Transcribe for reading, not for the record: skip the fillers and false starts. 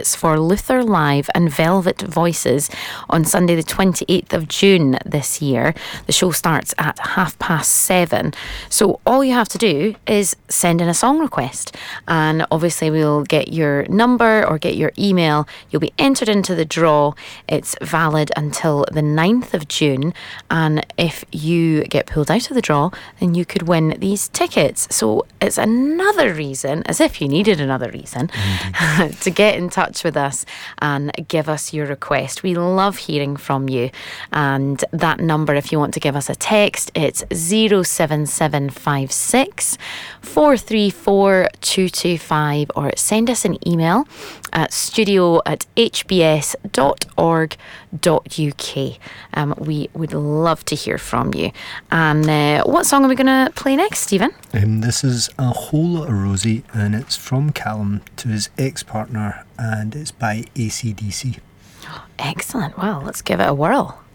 tickets for Luther Live and Velvet Voices on Sunday the 28th of June this year. The show starts at 7:30. So all you have to do is send in a song request, and obviously we'll get your number or get your email. You'll be entered into the draw. It's valid until the 9th of June, and if you get pulled out of the draw, then you could win these tickets. So it's another reason, as if you needed another reason, to get in touch with us and give us your request. We love hearing from you, and that number, if you want to give us a text, it's 07756 434 225, or send us an email at studio@hbs.org.uk. We would love to hear from you. And what song are we going to play next, Stephen? This is A Whole Lot of Rosie, and it's from Callum to his ex-partner, and it's by AC/DC. Excellent. Well, let's give it a whirl.